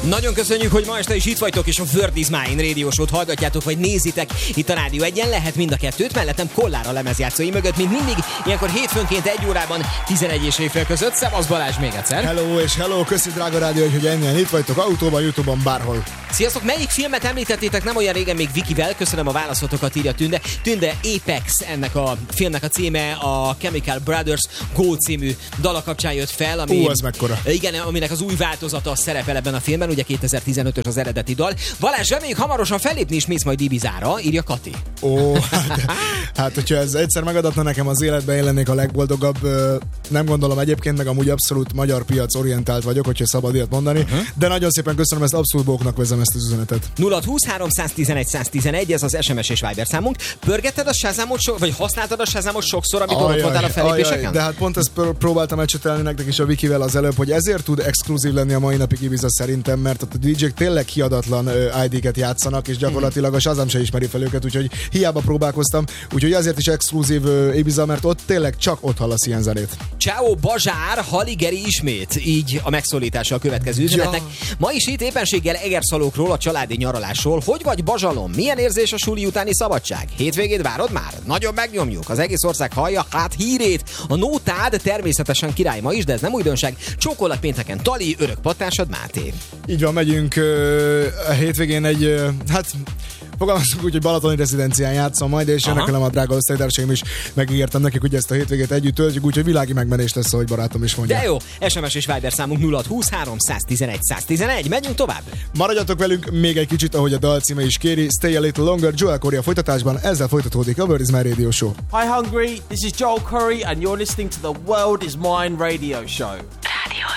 Nagyon köszönjük, hogy ma este is itt vagytok, és a Word is Mine Radio Show-t hallgatjátok, vagy nézitek itt a Rádió 1-en. Lehet mind a kettőt, mellettem Kollár a lemezjátszói mögött, mint mindig, ilyenkor hétfőnként 1 órában 11 és éjfél között. Szevasz Balázs még egyszer. Hello és hello, köszi drága rádió, hogy ennél itt vagytok, autóban, YouTube-on, bárhol. Sziasztok, melyik filmet említettétek nem olyan régen még Vikivel? Köszönöm a válaszotokat, írja Tünde. Tünde, Apex ennek a filmnek a címe, a Chemical Brothers Go című dala kapcsán jött fel, ami, az mekkora. Igen, aminek az új változata szerepel ebben a filmben, ugye 2015-ös az eredeti dal. Balázs, reméljük hamarosan fellépni is mész majd Ibizára, írja Kati. Hát hogyha ez egyszer megadatna nekem az életben, én lennék a legboldogabb. Nem gondolom egyébként, meg amúgy abszolút magyar piac orientált vagyok, hogyha szabad ilyet mondani. De nagyon szépen köszönöm, ezt abszolút bóknak vezem ezt az üzenetet. 0-20-311-111, ez az SMS és Viber számunk. Pörgetted a Shazamot, vagy használtad a Shazamot sokszor, amikor ott voltál a fellépéseken? De hát pont ezt próbáltam ecsetelni nektek is a Vikivel az előbb, hogy ezért tud exkluzív lenni a mai napig Ibiza szerintem, mert a DJ-k tényleg hiadatlan ID-ket játszanak, és gyakorlatilag a Shazam se ismeri fel őket, úgyhogy hiába próbálkoztam, úgyhogy azért is exkluzív Ibiza, mert ott tényleg csak ott hallasz ilyen zenét. Ciao Bazsár, Haligeri ismét, így a megszólítása a következő üzenetnek. Ma is itt éppenséggel Egerszalókról, a családi nyaralásról. Hogy vagy Bazsalom? Milyen érzés a suli utáni szabadság? Hétvégét várod már? Nagyon megnyomjuk. Az egész ország hallja hát hírét. A nótád természetesen király ma is, de ez nem újdonság. Csókolat pénteken Tali, örök pattársad Máté. Így van, megyünk a hétvégén egy, fogalmazunk úgy, hogy balatoni rezidencián játszom majd, és ennek a drága osztálytársaim is megígértem nekik, hogy ezt a hétvégét együtt töltjük, úgyhogy világi megmenés lesz, ahogy barátom is mondja. De jó, SMS és Viber számunk 0-20-311-111. Megyünk tovább. Maradjatok velünk még egy kicsit, ahogy a dal címe is kéri. Stay a little longer, Joel Corey a folytatásban, ezzel folytatódik a World is Mine Radio Show. Hi Hungary, this is Joel Curry and you're listening to the World is Mine Radio Show.